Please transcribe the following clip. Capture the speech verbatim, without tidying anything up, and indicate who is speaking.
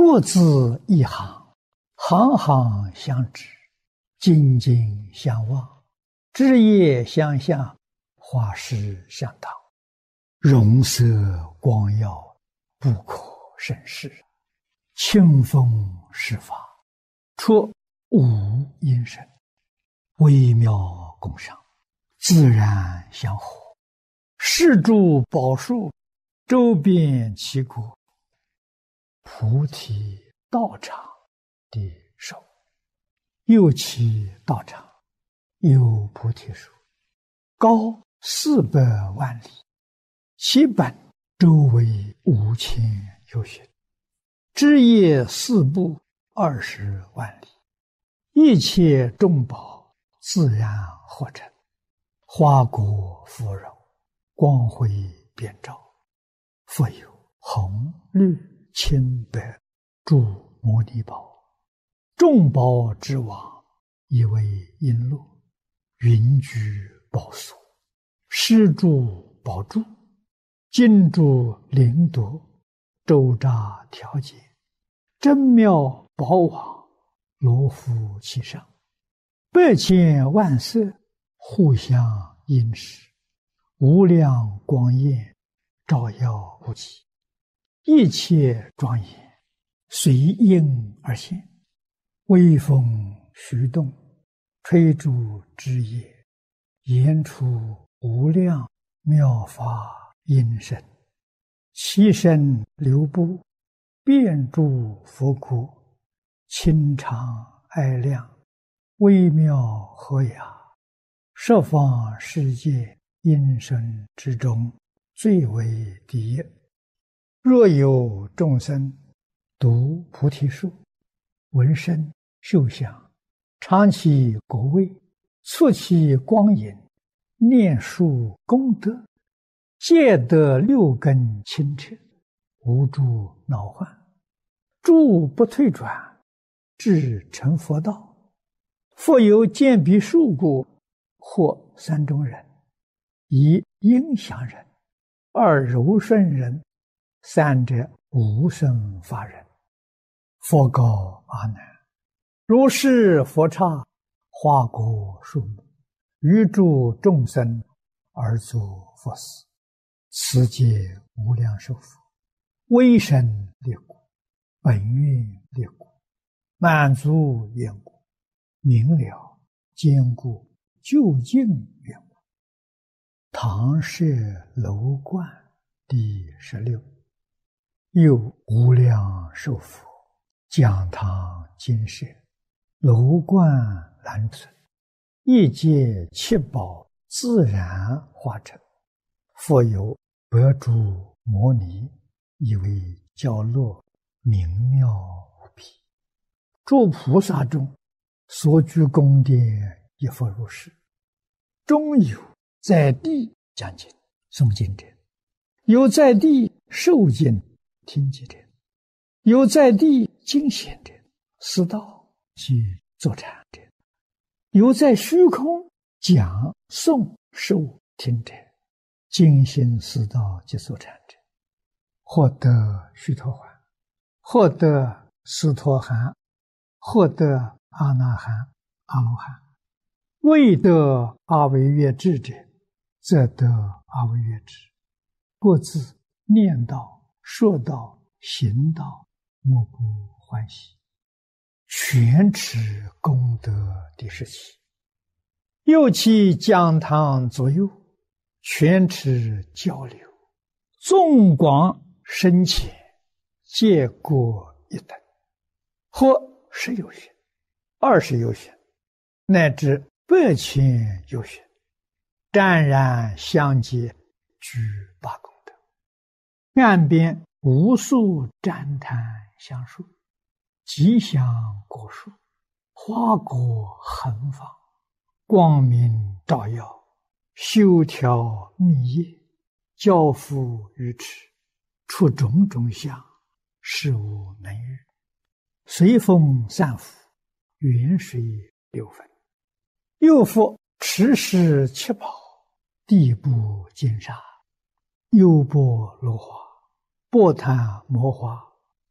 Speaker 1: 各自一行，行行相知，紧紧相望，枝叶相向，花实相当，容色光耀，不可胜视。清风施法，出无因声，微妙共赏，自然相合。世诸宝树，周遍其国，菩提道场的手，右其道场有菩提树，高四百万里，其本周围五千由旬，枝叶四部二十万里，一切众宝自然合成，花果芙蓉，光辉遍照，复有红绿青白诸摩尼宝，众宝之王，以为璎珞，云居宝所，施诸宝柱，金珠灵夺，周匝调节，真妙宝网，罗浮其上，百千万色，互相映饰，无量光焰，照耀不极，一切庄严，随应而现，微风徐动，吹逐枝叶，言出无量妙法音声，其声流布，遍诸佛国，清长哀亮，微妙和雅，十方世界音声之中，最为第一。若有众生读菩提树，闻声嗅香，尝其果味，触其光影，念树功德，皆得六根清澈，无诸恼患，诸不退转，至成佛道。复有见彼树故，或三种人：一应祥人，二柔顺人，三者无生法人。佛告阿难：如是佛刹，花果树木，于诸众生而作佛事，此皆无量寿佛，威神力故，本愿力故，满足愿故，明了坚固究竟愿故。唐舍楼观第十六。又无量寿佛，讲堂金舍，楼观栏存，一界七宝自然化成，复有百诸摩尼，以为教乐，明妙无比。诸菩萨中，所居宫殿亦复如是。中有在地讲经诵经者，有在地受经听经者，有在地经显者，思道及坐禅者，有在虚空讲诵受听者，精心思道及坐禅者，获得须陀洹，获得斯陀含，获得阿那含、阿罗汉。未得阿惟越致者，则得阿惟越致。各自念道、说道、行道，莫不欢喜，全持功德第十七。又其讲堂左右，全持交流，纵广深浅，皆各一等，或十有旬，二十有旬，乃至百千有旬，湛然相接，具八功德。岸边无数旃檀香树，吉祥果树，花果横放，光明照耀，修条密叶，交付于池，出种种相，事无能喻。随风散伏，远水流分。又复持世七宝，地部金沙，优波罗花，波檀摩花，